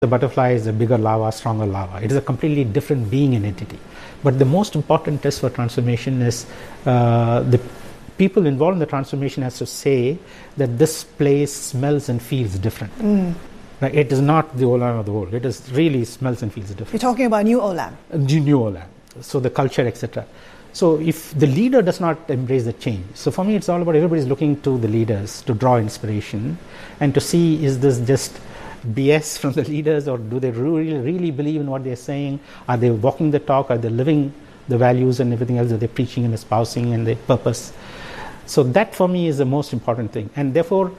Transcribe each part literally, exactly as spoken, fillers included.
The butterfly is a bigger larva, stronger larva. It is a completely different being and entity. But the most important test for transformation is uh, the people involved in the transformation has to say that this place smells and feels different. Mm. Right? It is not the Olam of the old. It is really smells and feels different. You're talking about new Olam. New Olam. So the culture, et cetera. So if the leader does not embrace the change, so for me it's all about everybody's looking to the leaders to draw inspiration and to see, is this just B S from the leaders, or do they really, really believe in what they're saying? Are they walking the talk? Are they living the values and everything else that they're preaching and espousing and their purpose? So that for me is the most important thing. And therefore,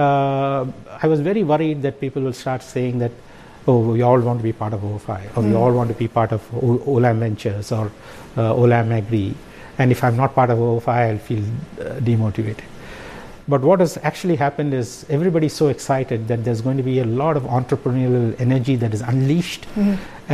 uh, I was very worried that people will start saying that, oh, we all want to be part of O F I, or mm. we all want to be part of o- Olam Ventures or uh, Olam Agri. And if I'm not part of O F I, I'll feel uh, demotivated. But what has actually happened is everybody's so excited that there's going to be a lot of entrepreneurial energy that is unleashed, mm-hmm.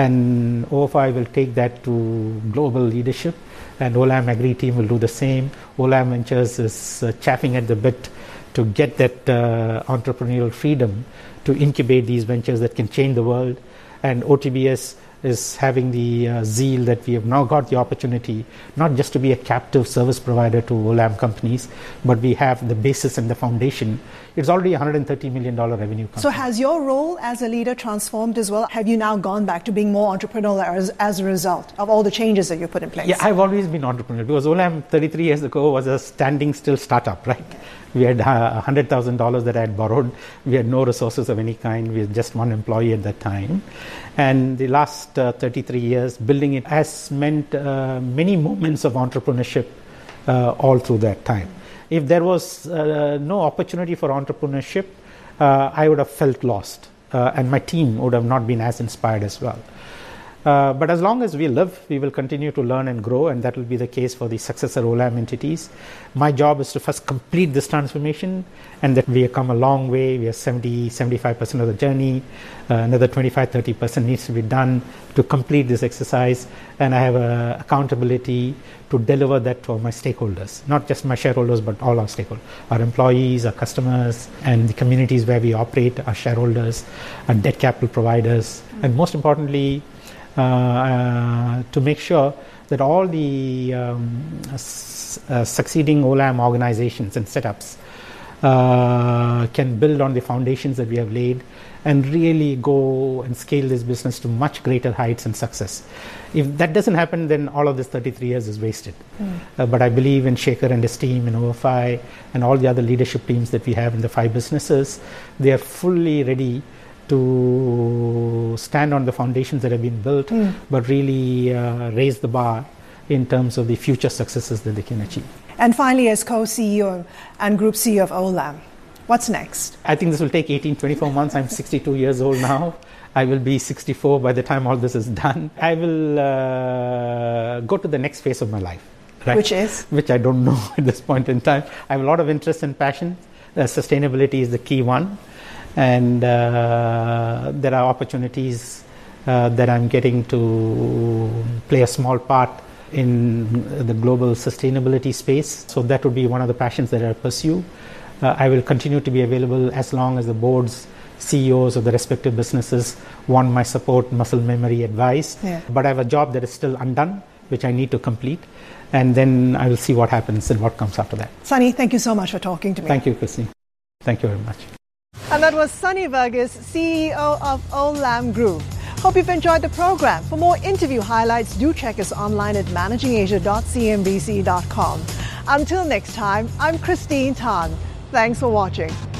and O F I will take that to global leadership, and Olam Agri team will do the same. Olam Ventures is uh, chaffing at the bit to get that uh, entrepreneurial freedom to incubate these ventures that can change the world, and O T B S is having the uh, zeal that we have now got the opportunity not just to be a captive service provider to Olam companies, but we have the basis and the foundation. It's already a one hundred thirty million dollars revenue company. So has your role as a leader transformed as well? Have you now gone back to being more entrepreneurial as, as a result of all the changes that you put in place? Yeah, I've always been entrepreneurial because Olam thirty-three years ago was a standing still startup, right? We had uh, one hundred thousand dollars that I had borrowed. We had no resources of any kind. We had just one employee at that time. And the last uh, thirty-three years, building it has meant uh, many moments of entrepreneurship uh, all through that time. If there was uh, no opportunity for entrepreneurship, uh, I would have felt lost. Uh, and my team would have not been as inspired as well. Uh, but as long as we live, we will continue to learn and grow, and that will be the case for the successor Olam entities. My job is to first complete this transformation, and that we have come a long way. We are seventy, seventy-five percent of the journey. Uh, another twenty-five, thirty percent needs to be done to complete this exercise, and I have uh, accountability to deliver that to my stakeholders, not just my shareholders, but all our stakeholders, our employees, our customers, and the communities where we operate, our shareholders, our debt capital providers, and most importantly, Uh, uh, to make sure that all the um, s- uh, succeeding Olam organizations and setups uh, can build on the foundations that we have laid and really go and scale this business to much greater heights and success. If that doesn't happen, then all of this thirty-three years is wasted. Mm. Uh, but I believe in Shekhar and his team in O F I and all the other leadership teams that we have in the five businesses. They are fully ready to stand on the foundations that have been built, mm. but really uh, raise the bar in terms of the future successes that they can achieve. And finally, as co-C E O and Group C E O of Olam, what's next? I think this will take eighteen, twenty-four months. I'm sixty-two years old now. I will be sixty-four by the time all this is done. I will uh, go to the next phase of my life. Right? Which is? Which I don't know at this point in time. I have a lot of interest and passion. Uh, sustainability is the key one. And uh, there are opportunities uh, that I'm getting to play a small part in the global sustainability space. So that would be one of the passions that I pursue. Uh, I will continue to be available as long as the boards, C E Os of the respective businesses want my support, muscle memory, advice. Yeah. But I have a job that is still undone, which I need to complete. And then I will see what happens and what comes after that. Sunny, thank you so much for talking to me. Thank you, Christine. Thank you very much. And that was Sunny Verghese, C E O of Olam Group. Hope you've enjoyed the program. For more interview highlights, do check us online at managing asia dot c n b c dot com. Until next time, I'm Christine Tan. Thanks for watching.